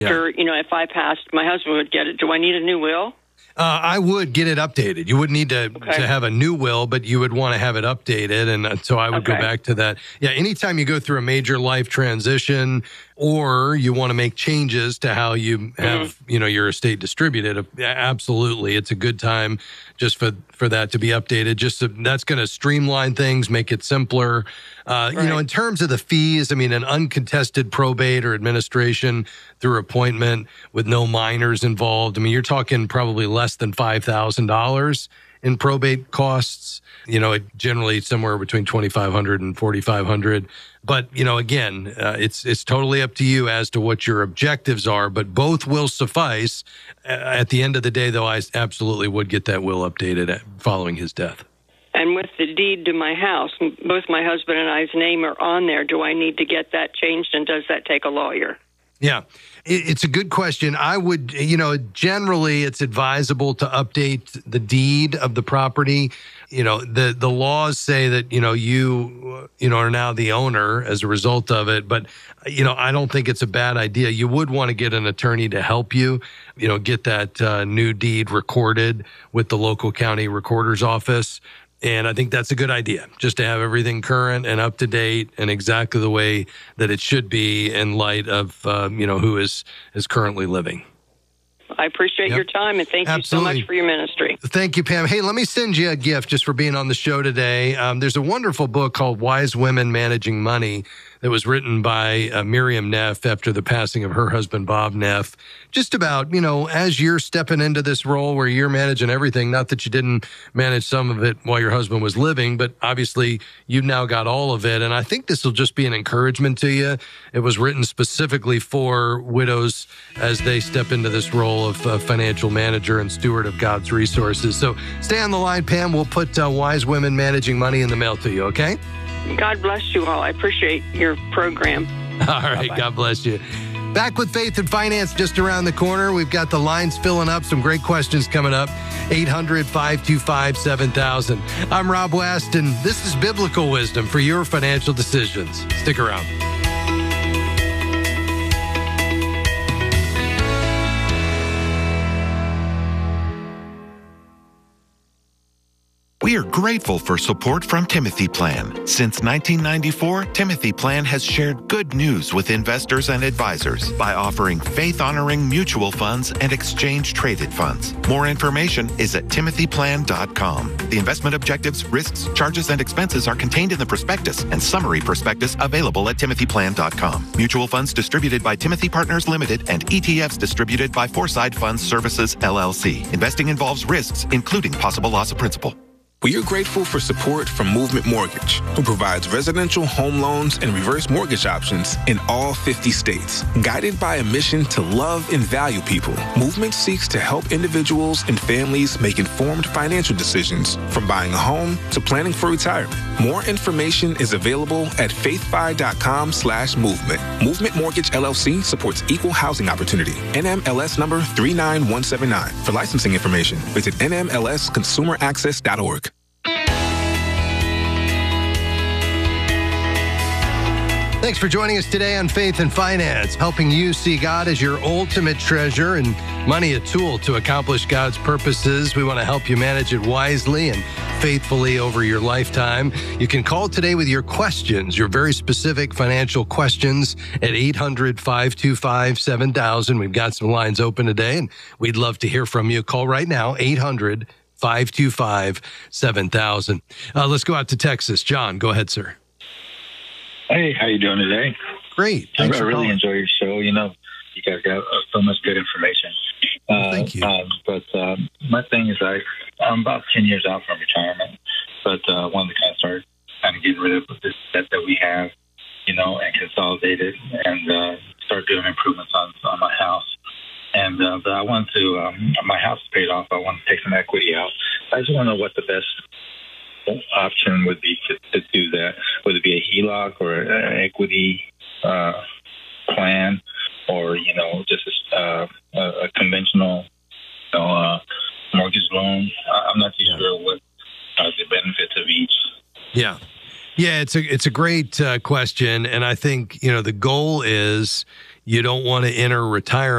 After, if I passed, my husband would get it. Do I need a new will? I would get it updated. You wouldn't need to have a new will, but you would want to have it updated. And so I would go back to that. Yeah, anytime you go through a major life transition or you want to make changes to how you have, your estate distributed, absolutely. It's a good time just for that to be updated. That's going to streamline things, make it simpler. In terms of the fees, an uncontested probate or administration through appointment with no minors involved, you're talking probably less than $5,000 in probate costs. Generally somewhere between $2,500 and $4,500. But, again, it's totally up to you as to what your objectives are, but both will suffice. At the end of the day, though, I absolutely would get that will updated following his death. And with the deed to my house, both my husband and I's name are on there. Do I need to get that changed, and does that take a lawyer? Yeah, it's a good question. I would, generally it's advisable to update the deed of the property. The laws say that, you are now the owner as a result of it. But, I don't think it's a bad idea. You would want to get an attorney to help you, get that new deed recorded with the local county recorder's office. And I think that's a good idea, just to have everything current and up to date and exactly the way that it should be in light of, who is currently living. I appreciate your time, and thank you so much for your ministry. Thank you, Pam. Hey, let me send you a gift just for being on the show today. There's a wonderful book called Wise Women Managing Money that was written by Miriam Neff after the passing of her husband, Bob Neff. Just about, as you're stepping into this role where you're managing everything, not that you didn't manage some of it while your husband was living, but obviously you've now got all of it. And I think this will just be an encouragement to you. It was written specifically for widows as they step into this role of financial manager and steward of God's resources. So stay on the line, Pam. We'll put Wise Women Managing Money in the mail to you, okay? God bless you all. I appreciate your program. All right. Bye-bye. God bless you. Back with Faith and Finance just around the corner. We've got the lines filling up. Some great questions coming up. 800-525-7000. I'm Rob West, and this is biblical wisdom for your financial decisions. Stick around. We are grateful for support from Timothy Plan. Since 1994, Timothy Plan has shared good news with investors and advisors by offering faith-honoring mutual funds and exchange-traded funds. More information is at timothyplan.com. The investment objectives, risks, charges, and expenses are contained in the prospectus and summary prospectus available at timothyplan.com. Mutual funds distributed by Timothy Partners Limited and ETFs distributed by Foreside Funds Services, LLC. Investing involves risks, including possible loss of principal. We are grateful for support from Movement Mortgage, who provides residential home loans and reverse mortgage options in all 50 states. Guided by a mission to love and value people, Movement seeks to help individuals and families make informed financial decisions, from buying a home to planning for retirement. More information is available at faithfi.com/movement. Movement Mortgage LLC supports equal housing opportunity. NMLS number 39179. For licensing information, visit nmlsconsumeraccess.org. Thanks for joining us today on Faith and Finance, helping you see God as your ultimate treasure and money a tool to accomplish God's purposes. We want to help you manage it wisely and faithfully over your lifetime. You can call today with your questions, your very specific financial questions at 800-525-7000. We've got some lines open today, and we'd love to hear from you. Call right now, 800-525-7000. Let's go out to Texas. John, go ahead, sir. Hey, how you doing today? Great. I really enjoy your show. You guys got so much good information. Thank you. But my thing is, I'm about 10 years out from retirement, but I wanted to kind of start getting rid of this debt that we have, and consolidate it and start doing improvements on my house. And but I want to, my house is paid off. I want to take some equity out. I just want to know what the best option would be to do that. Would it be a HELOC or an equity plan, or just a conventional mortgage loan? I'm not too sure what the benefits of each. Yeah, it's a great question, and I think the goal is you don't want to enter retirement